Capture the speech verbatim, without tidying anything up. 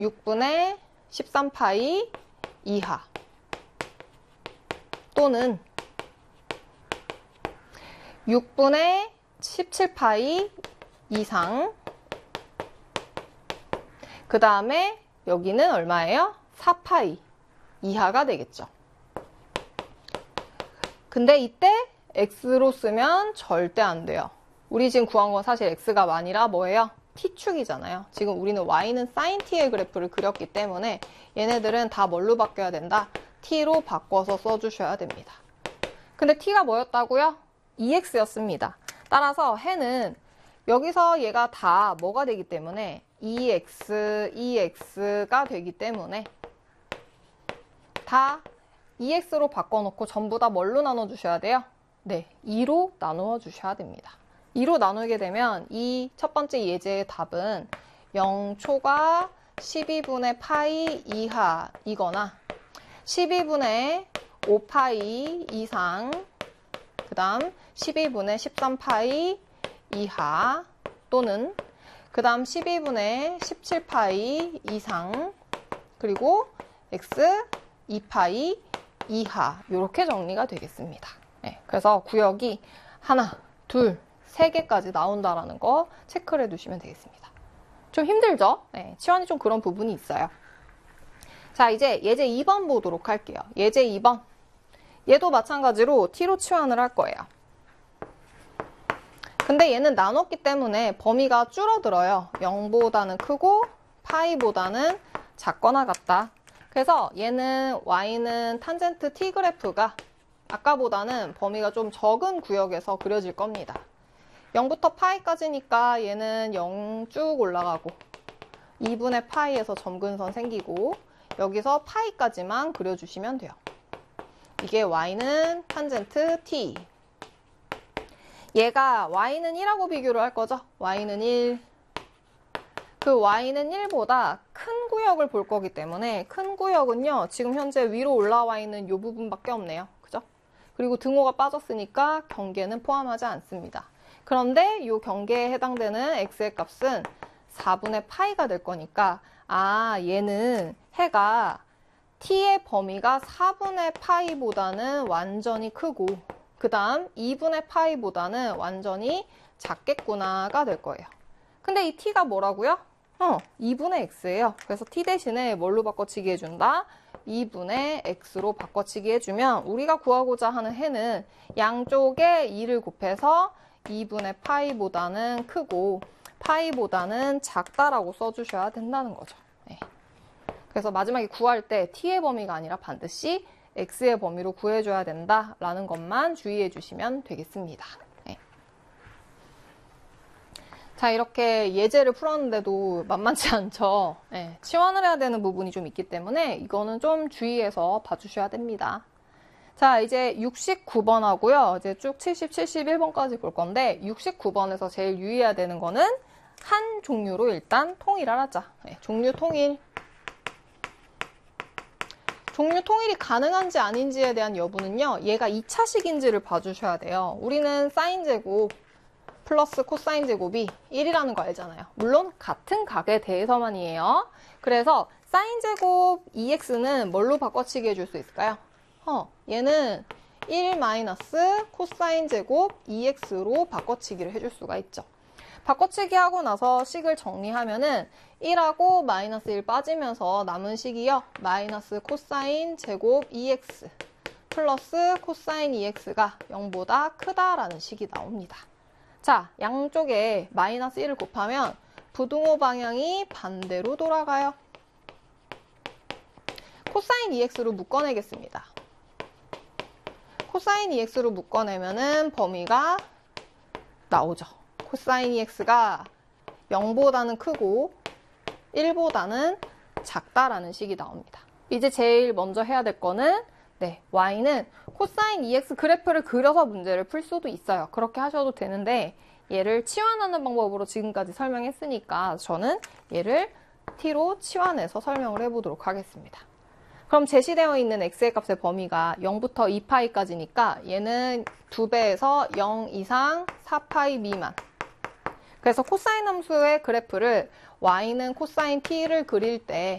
육분의 십삼 파이 이하 또는 육분의 십칠 파이 이상. 그 다음에 여기는 얼마예요? 사 파이 이하가 되겠죠. 근데 이때 x로 쓰면 절대 안 돼요. 우리 지금 구한 건 사실 x가 아니라 뭐예요? t축이잖아요. 지금 우리는 y는 sin t의 그래프를 그렸기 때문에 얘네들은 다 뭘로 바뀌어야 된다? t로 바꿔서 써주셔야 됩니다. 근데 t가 뭐였다고요? 이 엑스였습니다. 따라서 해는 여기서 얘가 다 뭐가 되기 때문에 이 엑스, 이 엑스가 되기 때문에 다 이 엑스로 바꿔놓고 전부 다 뭘로 나눠주셔야 돼요? 네, 이로 나누어 주셔야 됩니다. 이로 나누게 되면 이 첫 번째 예제의 답은 영 초과 십이분의 파이 이하이거나 십이분의 오 파이 이상, 그 다음 십이분의 십삼 파이 이하 또는 그 다음 십이분의 십칠 파이 이상, 그리고 x 이 파이 이하, 이렇게 정리가 되겠습니다. 네, 그래서 구역이 하나, 둘, 세 개까지 나온다라는 거 체크를 해두시면 되겠습니다. 좀 힘들죠? 네, 치환이 좀 그런 부분이 있어요. 자, 이제 예제 이 번 보도록 할게요. 예제 이 번. 얘도 마찬가지로 t로 치환을 할 거예요. 근데 얘는 나눴기 때문에 범위가 줄어들어요. 영보다는 크고 파이보다는 작거나 같다. 그래서 얘는 y는 탄젠트 t 그래프가 아까보다는 범위가 좀 적은 구역에서 그려질 겁니다. 영부터 파이까지니까 얘는 영 쭉 올라가고 이분의 파이에서 점근선 생기고 여기서 파이까지만 그려주시면 돼요. 이게 y는 탄젠트 t. 얘가 y는 일하고 비교를 할 거죠. y는 일. 그 y는 일보다 큰 구역을 볼 거기 때문에 큰 구역은요. 지금 현재 위로 올라와 있는 이 부분밖에 없네요. 그죠? 그리고 등호가 빠졌으니까 경계는 포함하지 않습니다. 그런데 이 경계에 해당되는 x의 값은 사분의 파이가 될 거니까 아 얘는 해가 t의 범위가 사분의 파이보다는 완전히 크고 그 다음 이분의 파이보다는 완전히 작겠구나가 될 거예요. 근데 이 t가 뭐라고요? 어, 이분의 x예요. 그래서 t 대신에 뭘로 바꿔치기 해준다? 이분의 x로 바꿔치기 해주면 우리가 구하고자 하는 해는 양쪽에 이를 곱해서 이분의 파이보다는 크고 파이보다는 작다라고 써주셔야 된다는 거죠. 네. 그래서 마지막에 구할 때 t의 범위가 아니라 반드시 x의 범위로 구해줘야 된다라는 것만 주의해 주시면 되겠습니다. 네. 자, 이렇게 예제를 풀었는데도 만만치 않죠. 네. 치환을 해야 되는 부분이 좀 있기 때문에 이거는 좀 주의해서 봐주셔야 됩니다. 자, 이제 육십구 번 하고요. 이제 쭉 칠십, 칠십일 번까지 볼 건데 육십구 번에서 제일 유의해야 되는 거는 한 종류로 일단 통일하자. 네, 종류 통일. 종류 통일이 가능한지 아닌지에 대한 여부는요. 얘가 이 차식인지를 봐주셔야 돼요. 우리는 사인 제곱 플러스 코사인 제곱이 일이라는 거 알잖아요. 물론 같은 각에 대해서만이에요. 그래서 사인 제곱 이 엑스는 뭘로 바꿔치기 해줄 수 있을까요? 어, 얘는 일 마이너스 코사인 제곱 이 엑스로 바꿔치기를 해줄 수가 있죠. 바꿔치기 하고 나서 식을 정리하면은 일하고 마이너스 일 빠지면서 남은 식이요. 마이너스 코사인 제곱 이 엑스 플러스 코사인 이 엑스가 영보다 크다라는 식이 나옵니다. 자, 양쪽에 마이너스 일을 곱하면 부등호 방향이 반대로 돌아가요. 코사인 이 엑스로 묶어내겠습니다. 코사인 이 엑스로 묶어내면은 범위가 나오죠. 코사인 이 엑스가 영보다는 크고 일보다는 작다라는 식이 나옵니다. 이제 제일 먼저 해야 될 거는 네, y는 코사인 이 엑스 그래프를 그려서 문제를 풀 수도 있어요. 그렇게 하셔도 되는데 얘를 치환하는 방법으로 지금까지 설명했으니까 저는 얘를 t로 치환해서 설명을 해보도록 하겠습니다. 그럼 제시되어 있는 x의 값의 범위가 영부터 이 파이까지니까 얘는 두 배에서 영 이상 사 파이 미만. 그래서 코사인 함수의 그래프를 y는 코사인 t를 그릴 때